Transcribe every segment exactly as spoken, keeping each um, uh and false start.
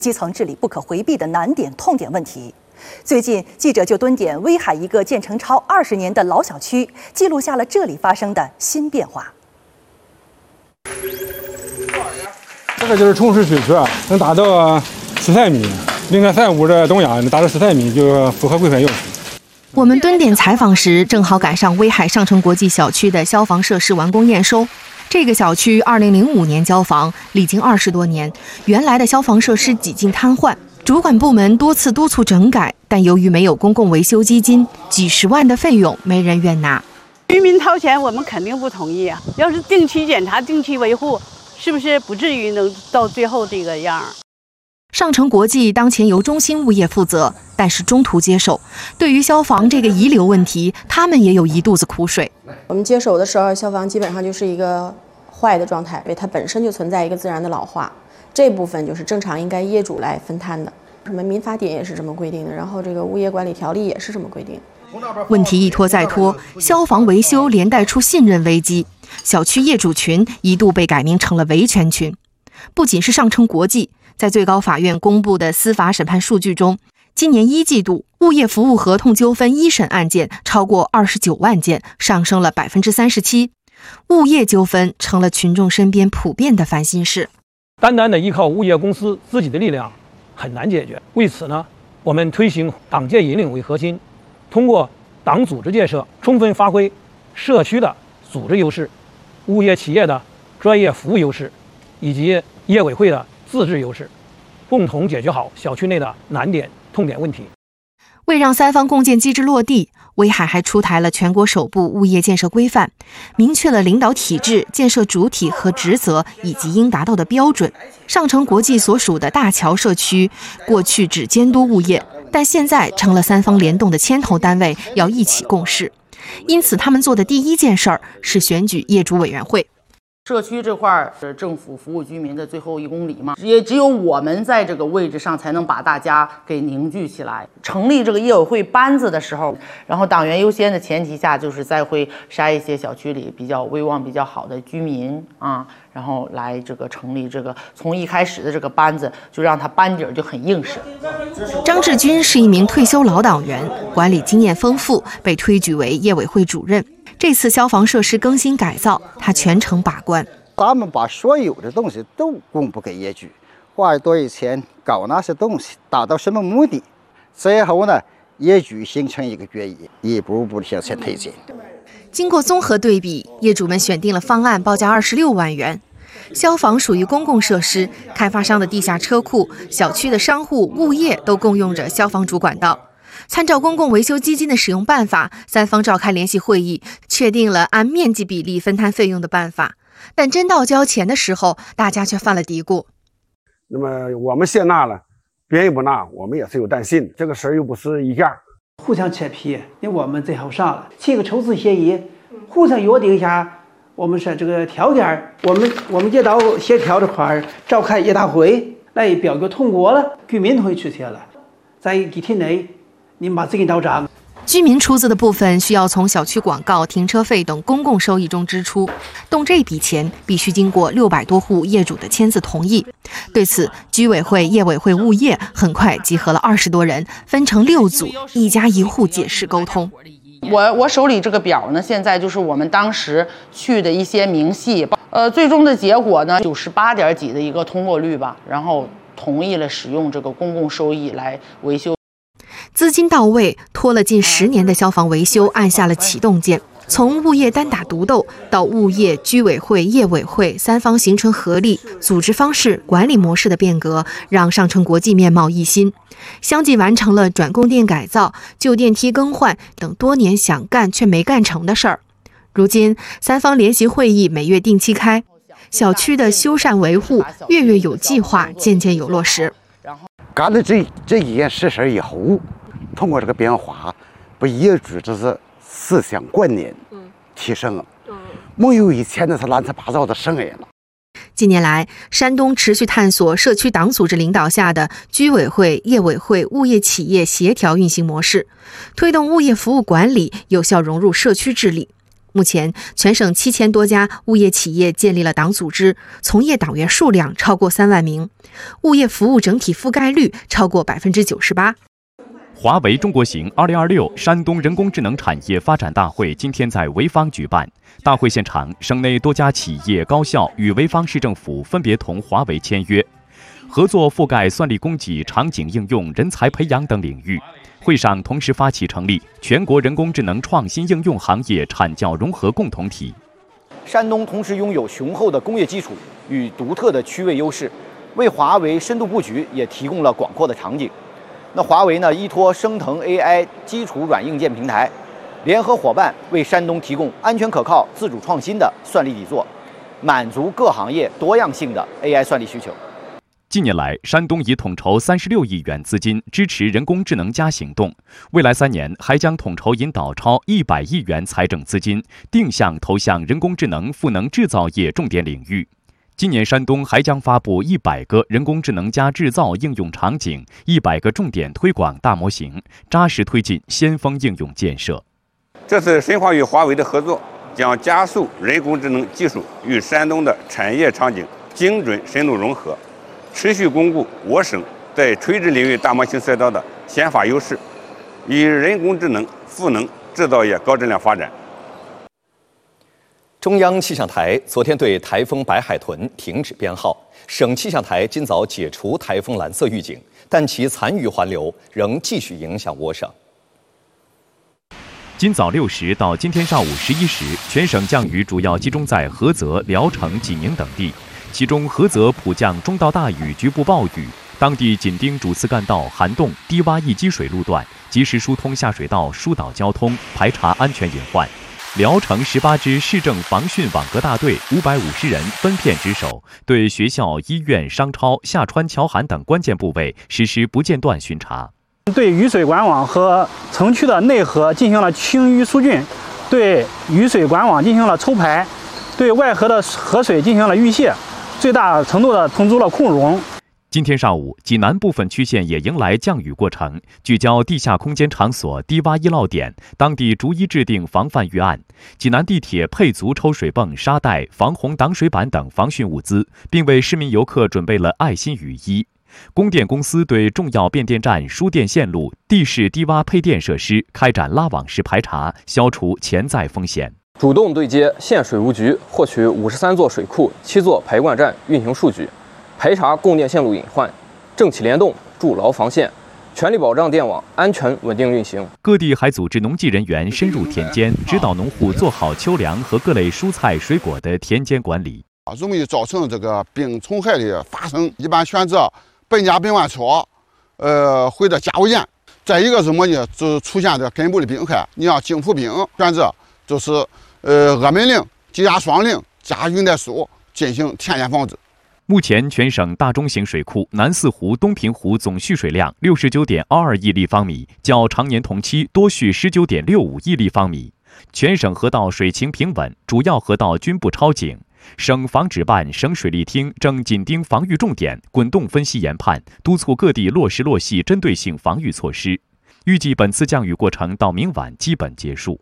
基层治理不可回避的难点、痛点问题。最近，记者就蹲点威海一个建成超二十年的老小区，记录下了这里发生的新变化。 这个就是冲水水渠啊，能达到十三米，零点三五的东亚能达到十三米，就符合规范要求。 我们蹲点采访时，正好赶上威海上城国际小区的消防设施完工验收。这个小区二零零五年交房，历经二十多年，原来的消防设施几近瘫痪。主管部门多次督促整改，但由于没有公共维修基金，几十万的费用没人愿拿。 居民掏钱，我们肯定不同意啊！要是定期检查、定期维护，是不是不至于能到最后这个样？ 上城国际当前由中兴物业负责，但是中途接手。对于消防这个遗留问题，他们也有一肚子苦水。 我们接手的时候，消防基本上就是一个坏的状态，因为它本身就存在一个自然的老化。这部分就是正常应该业主来分摊的，什么民法典也是这么规定的，然后这个物业管理条例也是这么规定。 问题一拖再拖，消防维修连带出信任危机，小区业主群一度被改名成了维权群。不仅是上城国际，在最高法院公布的司法审判数据中，今年一季度物业服务合同纠纷一审案件超过二十九万件，上升了百分之三十七。物业纠纷成了群众身边普遍的烦心事。 单单的依靠物业公司自己的力量很难解决。为此呢，我们推行党建引领为核心，通过党组织建设，充分发挥社区的组织优势、物业企业的专业服务优势以及业委会的自治优势，共同解决好小区内的难点、痛点问题。 为让三方共建机制落地，威海还出台了全国首部物业建设规范，明确了领导体制、建设主体和职责以及应达到的标准。上城国际所属的大桥社区过去只监督物业，但现在成了三方联动的牵头单位，要一起共事。因此他们做的第一件事儿是选举业主委员会。 社区这块是政府服务居民的最后一公里嘛，也只有我们在这个位置上才能把大家给凝聚起来。成立这个业委会班子的时候，然后党员优先的前提下，就是再会筛一些小区里比较威望比较好的居民啊，然后来这个成立这个从一开始的这个班子，就让他班底儿就很硬实。 张志军是一名退休老党员，管理经验丰富，被推举为业委会主任。这次消防设施更新改造，他全程把关。 咱们把所有的东西都公布给业主，花多少钱搞那些东西，达到什么目的，最后呢，业主形成一个决议，一步步的向前推进。 经过综合对比，业主们选定了方案，报价二十六万元。消防属于公共设施，开发商的地下车库、小区的商户、物业都共用着消防主管道。参照公共维修基金的使用办法，三方召开联席会议，确定了按面积比例分摊费用的办法。但真到交钱的时候，大家却犯了嘀咕。 那么我们先纳了，别人不纳，我们也是有担心。这个事儿又不是一家， 互相扯皮。那我们最后上了签个筹资协议，互相约定一下，我们说这个条件，我们我们街道协调这块召开业大会来表决通过了，居民会出现了，在一天内。你们把资金到账。 居民出资的部分需要从小区广告、停车费等公共收益中支出，动这笔钱必须经过六百多户业主的签字同意。对此，居委会、业委会、物业很快集合了二十多人，分成六组，一家一户解释沟通。 我我手里这个表呢，现在就是我们当时去的一些明细，呃，最终的结果呢，九十八点几的一个通过率吧，然后同意了使用这个公共收益来维修。 资金到位，拖了近十年的消防维修按下了启动键。从物业单打独斗到物业、居委会、业委会三方形成合力，组织方式、管理模式的变革，让上城国际面貌一新。相继完成了转供电改造、旧电梯更换等多年想干却没干成的事儿。如今，三方联席会议每月定期开，小区的修缮维护月月有计划，渐渐有落实。 干了这这一件事事以后，通过这个变化，把业主这是思想观念提升了，没有以前那是乱七八糟的声音了。 近年来，山东持续探索社区党组织领导下的居委会、业委会、物业企业协调运行模式，推动物业服务管理有效融入社区治理。 目前，全省七千多家物业企业建立了党组织，从业党员数量超过三万名，物业服务整体覆盖率超过百分之九十八。 华为中国行二零二六山东人工智能产业发展大会今天在潍坊举办。大会现场，省内多家企业、高校与潍坊市政府分别同华为签约，合作覆盖算力供给、场景应用、人才培养等领域。会上同时发起成立全国人工智能创新应用行业产教融合共同体。 山东同时拥有雄厚的工业基础与独特的区位优势，为华为深度布局也提供了广阔的场景。那华为呢，依托升腾 A I 基础软硬件平台，联合伙伴为山东提供安全可靠、自主创新的算力底座，满足各行业多样性的 A I 算力需求。 近年来，山东已统筹三十六亿元资金支持人工智能加行动，未来三年还将统筹引导超一百亿元财政资金，定向投向人工智能赋能制造业重点领域。今年，山东还将发布一百个人工智能加制造应用场景，一百个重点推广大模型，扎实推进先锋应用建设。 这次深化与华为的合作，将加速人工智能技术与山东的产业场景精准深度融合，持续巩固我省在垂直领域大模型赛道的先发优势，以人工智能赋能制造业高质量发展。 中央气象台昨天对台风白海豚停止编号，省气象台今早解除台风蓝色预警，但其残余环流仍继续影响我省。 今早六时到今天上午十一时，全省降雨主要集中在菏泽、聊城、济宁等地。其中，菏泽普降中到大雨，局部暴雨，当地紧盯主次干道涵洞、低洼易积水路段，及时疏通下水道，疏导交通，排查安全隐患。聊城十八支市政防汛网格大队五百五十人分片值守，对学校、医院、商超、下川、侨涵等关键部位实施不间断巡查。 对雨水管网和城区的内河进行了清淤疏浚，对雨水管网进行了抽排，对外河的河水进行了预泄，最大程度的充足了库容。 今天上午，济南部分区县也迎来降雨过程，聚焦地下空间场所低洼易涝点，当地逐一制定防范预案。济南地铁配足抽水泵、沙袋、防洪挡水板等防汛物资，并为市民游客准备了爱心雨衣。供电公司对重要变电站、输电线路、地势低洼配电设施开展拉网式排查，消除潜在风险。 主动对接县水务局，获取五十三座水库、七座排灌站运行数据，排查供电线路隐患，政企联动，筑牢防线，全力保障电网安全稳定运行。 各地还组织农技人员深入田间，指导农户做好秋粮和各类蔬菜水果的田间管理。 容易造成这个病虫害的发生，一般选择苯甲苯万草，呃，或者甲醛盐。再一个是什么呢？就出现的根部的病害，你像京腐病，选择就是呃阿门令、鸡鸭双令加云带素进行田间防治。 目前，全省大中型水库南四湖、东平湖总蓄水量六十九点二二亿立方米，较常年同期多蓄十九点六五亿立方米。全省河道水情平稳，主要河道均不超警。省防指办、省水利厅正紧盯防御重点，滚动分析研判，督促各地落实落细针对性防御措施。预计本次降雨过程到明晚基本结束。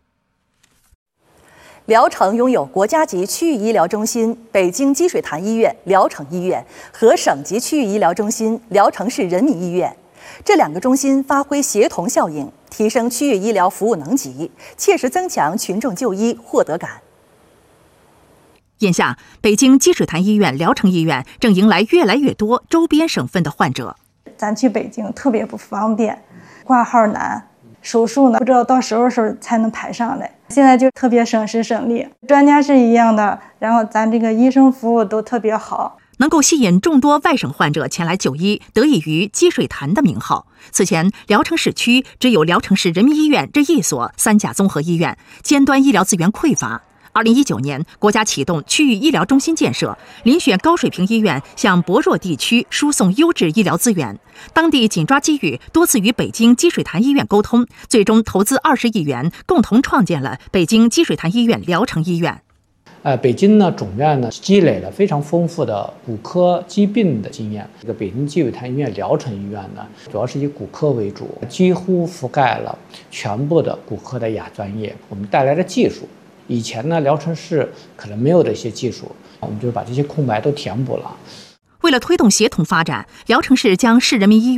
聊城拥有国家级区域医疗中心北京积水潭医院、聊城医院和省级区域医疗中心聊城市人民医院，这两个中心发挥协同效应，提升区域医疗服务能级，切实增强群众就医获得感。 眼下，北京积水潭医院、聊城医院正迎来越来越多周边省份的患者。 咱去北京特别不方便，挂号难，手术呢不知道到什么时候才能排上来。现在就特别省时省力，专家是一样的，然后咱这个医生服务都特别好， 能够吸引众多外省患者前来就医，得益于积水潭的名号。此前，聊城市区只有聊城市人民医院这一所三甲综合医院，尖端医疗资源匮乏。二零一九年，国家启动区域医疗中心建设，遴选高水平医院向薄弱地区输送优质医疗资源。当地紧抓机遇，多次与北京积水潭医院沟通，最终投资二十亿元，共同创建了北京积水潭医院、聊城医院。 呃，北京呢总院呢积累了非常丰富的骨科疾病的经验。这个北京积水潭医院、聊城医院呢，主要是以骨科为主，几乎覆盖了全部的骨科的亚专业。我们带来的技术， 以前呢，聊城市可能没有的一些技术，我们就把这些空白都填补了。 为了推动协同发展，聊城市将市人民医院